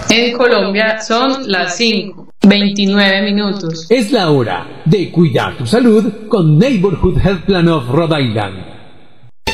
En Colombia son las 5:29. Es la hora de cuidar tu salud con Neighborhood Health Plan of Rhode Island.